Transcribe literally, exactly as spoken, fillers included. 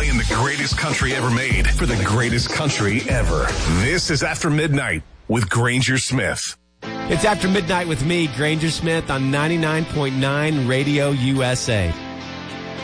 Playing the greatest country ever made for the greatest country ever. This is After Midnight with Granger Smith. It's After Midnight with me, Granger Smith, on ninety-nine point nine Radio U S A.